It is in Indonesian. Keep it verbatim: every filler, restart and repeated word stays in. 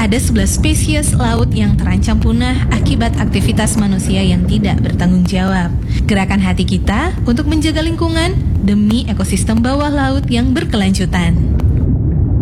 Ada sebelas spesies laut yang terancam punah akibat aktivitas manusia yang tidak bertanggung jawab. Gerakan hati kita untuk menjaga lingkungan demi ekosistem bawah laut yang berkelanjutan.